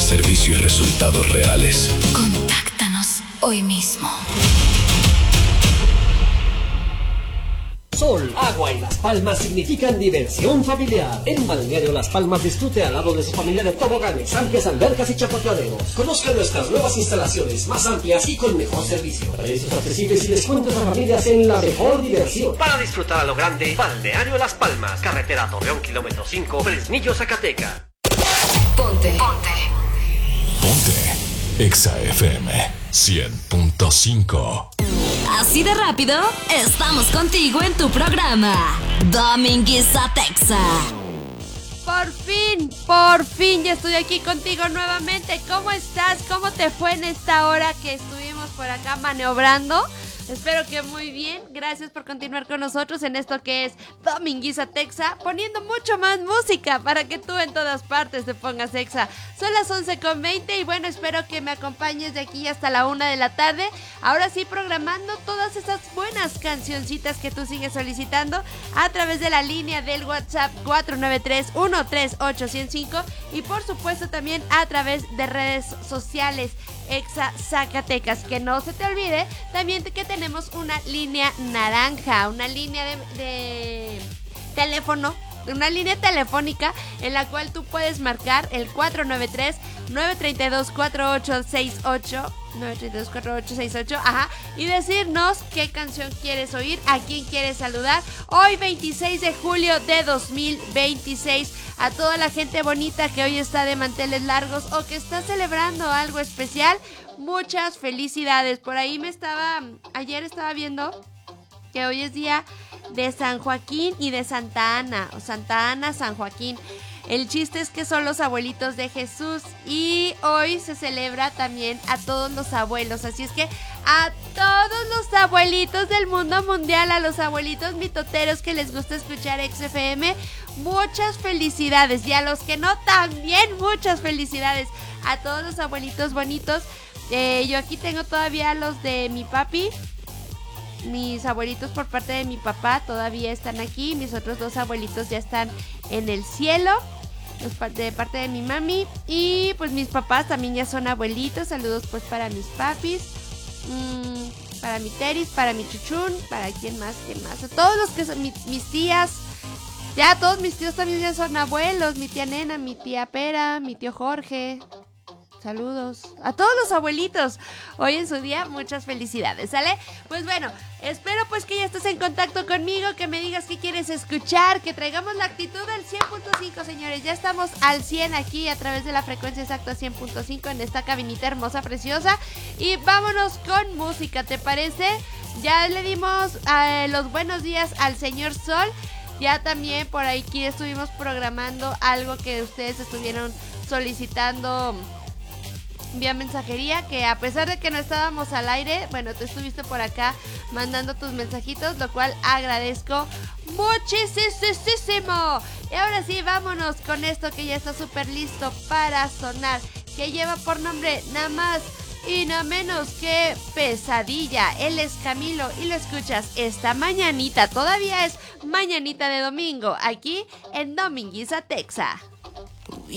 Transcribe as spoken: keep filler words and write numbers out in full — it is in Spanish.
servicio y resultados reales. Contáctanos hoy mismo. Sol, agua y Las Palmas significan diversión familiar. En Balneario Las Palmas disfrute al lado de su familia de toboganes, amplias albercas y chapoteaderos. Conozca nuestras nuevas instalaciones más amplias y con mejor servicio. Precios accesibles y descuentos a familias en la mejor diversión. Para disfrutar a lo grande, Balneario Las Palmas, carretera Torreón, kilómetro cinco, Fresnillo, Zacatecas. Ponte. Ponte. Ponte. Exa F M cien punto cinco. Así de rápido, estamos contigo en tu programa Dominguiza Texa. Por fin, por fin ya estoy aquí contigo nuevamente. ¿Cómo estás? ¿Cómo te fue en esta hora que estuvimos por acá maniobrando? Espero que muy bien. Gracias por continuar con nosotros en esto que es Dominguiza Texa, poniendo mucho más música para que tú en todas partes te pongas exa. Son las once con veinte y bueno, espero que me acompañes de aquí hasta la una de la tarde. Ahora sí, programando todas esas buenas cancioncitas que tú sigues solicitando a través de la línea del WhatsApp cuatro nueve tres, uno tres ocho, uno cero cinco y por supuesto también a través de redes sociales Exa Zacatecas. Que no se te olvide también que tenemos una línea naranja, una línea de, de teléfono, una línea telefónica en la cual tú puedes marcar el cuatro nueve tres, nueve tres dos, cuatro ocho seis ocho nueve tres dos, cuatro ocho seis ocho, ajá, y decirnos qué canción quieres oír, a quién quieres saludar hoy veintiséis de julio de dos mil veintiséis. A toda la gente bonita que hoy está de manteles largos o que está celebrando algo especial, muchas felicidades. Por ahí me estaba, ayer estaba viendo que hoy es día de San Joaquín y de Santa Ana, o Santa Ana, San Joaquín. El chiste es que son los abuelitos de Jesús y hoy se celebra también a todos los abuelos. Así es que a todos los abuelitos del mundo mundial, a los abuelitos mitoteros que les gusta escuchar X F M, muchas felicidades. Y a los que no, también muchas felicidades. A todos los abuelitos bonitos. Eh, yo aquí tengo todavía los de mi papi. Mis abuelitos por parte de mi papá todavía están aquí. Mis otros dos abuelitos ya están en el cielo, de parte de mi mami. Y pues mis papás también ya son abuelitos. Saludos pues para mis papis, mmm, para mi teris, para mi chuchún, para quién más, quién más, a todos los que son mi, mis tías. Ya todos mis tíos también ya son abuelos. Mi tía Nena, mi tía Pera, mi tío Jorge. Saludos a todos los abuelitos hoy en su día, muchas felicidades, ¿sale? Pues bueno, espero pues que ya estés en contacto conmigo, que me digas qué quieres escuchar, que traigamos la actitud al cien punto cinco, señores. Ya estamos al cien aquí a través de la frecuencia exacta cien punto cinco en esta cabinita hermosa, preciosa. Y vámonos con música, ¿te parece? Ya le dimos eh, los buenos días al señor Sol. Ya también por aquí estuvimos programando algo que ustedes estuvieron solicitando vía mensajería, que a pesar de que no estábamos al aire, bueno, tú estuviste por acá mandando tus mensajitos, lo cual agradezco muchísimo. Y ahora sí, vámonos con esto que ya está súper listo para sonar, que lleva por nombre nada más y nada menos que Pesadilla. Él es Camilo y lo escuchas esta mañanita, todavía es mañanita de domingo, aquí en Dominguiza Texa.